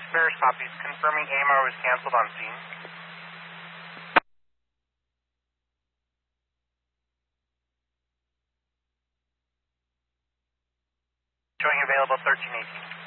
Bears copies, confirming AMR was canceled on scene. Showing available 1318.